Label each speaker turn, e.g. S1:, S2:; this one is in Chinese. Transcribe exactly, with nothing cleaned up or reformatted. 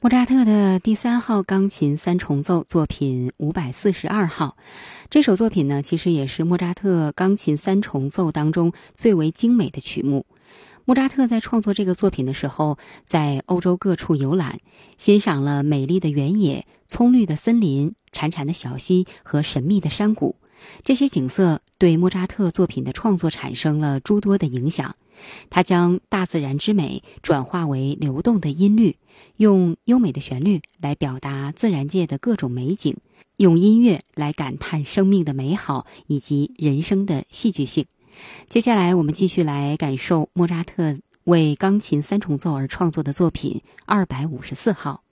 S1: 莫扎特的第三号钢琴三重奏作品五百四十二号，这首作品呢，其实也是莫扎特钢琴三重奏当中最为精美的曲目。莫扎特在创作这个作品的时候，在欧洲各处游览，欣赏了美丽的原野、葱绿的森林、潺潺的小溪和神秘的山谷。这些景色对莫扎特作品的创作产生了诸多的影响。他将大自然之美转化为流动的音律，用优美的旋律来表达自然界的各种美景，用音乐来感叹生命的美好以及人生的戏剧性。接下来我们继续来感受莫扎特为钢琴三重奏而创作的作品二百五十四号。